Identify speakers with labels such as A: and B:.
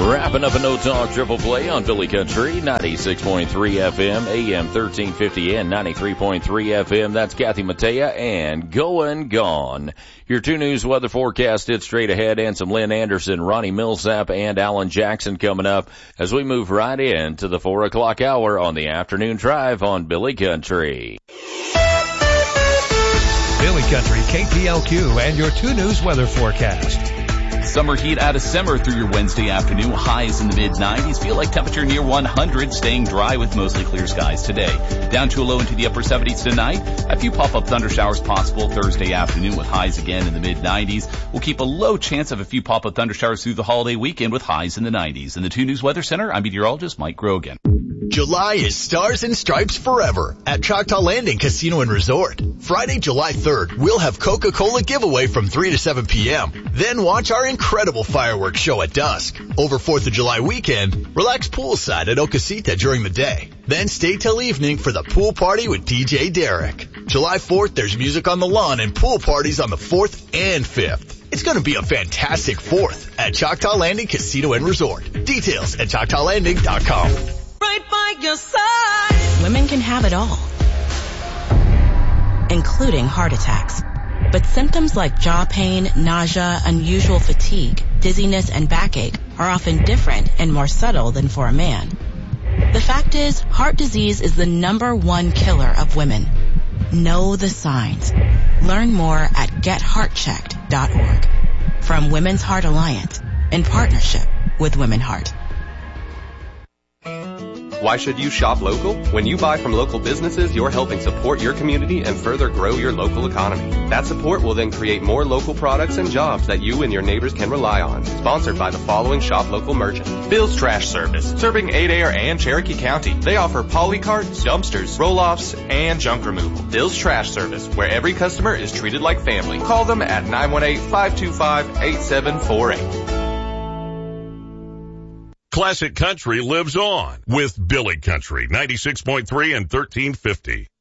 A: Wrapping up a No Talk Triple Play on Philly Country, 96.3 FM, AM 1350 and 93.3 FM. That's Kathy Mattea and Going Gone. Your 2 News weather forecast hit straight ahead, and some Lynn Anderson, Ronnie Millsap, and Alan Jackson coming up as we move right into the 4 o'clock hour on the afternoon drive on Billy Country.
B: Billy Country, KPLQ, and your 2 News weather forecast.
C: Summer heat out of summer through your Wednesday afternoon. Highs in the mid-90s. Feel like temperature near 100. Staying dry with mostly clear skies today. Down to a low into the upper 70s tonight. A few pop-up thunder showers possible Thursday afternoon with highs again in the mid-90s. We'll keep a low chance of a few pop-up thunder showers through the holiday weekend with highs in the 90s. In the 2 News Weather Center, I'm meteorologist Mike Grogan.
D: July is Stars and Stripes forever at Choctaw Landing Casino and Resort. Friday, July 3rd, we'll have Coca-Cola giveaway from 3 to 7 p.m. Then watch our incredible fireworks show at dusk. Over 4th of July weekend, relax poolside at Ocasita during the day. Then stay till evening for the pool party with DJ Derek. July 4th, there's music on the lawn and pool parties on the 4th and 5th. It's going to be a fantastic 4th at Choctaw Landing Casino and Resort. Details at ChoctawLanding.com.
E: Right by your side.
F: Women can have it all, including heart attacks. But symptoms like jaw pain, nausea, unusual fatigue, dizziness, and backache are often different and more subtle than for a man. The fact is, heart disease is the #1 killer of women. Know the signs. Learn more at getheartchecked.org. From Women's Heart Alliance, in partnership with Women Heart.
G: Why should you shop local? When you buy from local businesses, you're helping support your community and further grow your local economy. That support will then create more local products and jobs that you and your neighbors can rely on. Sponsored by the following shop local merchant.
H: Bill's Trash Service, serving Adair and Cherokee County. They offer polycarts, dumpsters, roll-offs, and junk removal. Bill's Trash Service, where every customer is treated like family. Call them at 918-525-8748.
I: Classic Country lives on with Billy Country, 96.3 and 1350.